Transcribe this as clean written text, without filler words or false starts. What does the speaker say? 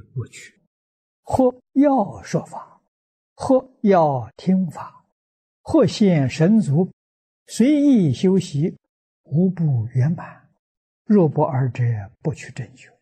不取，或要说法，或要听法，或现神足，随意修习，无不圆满。若不二者，不取正觉。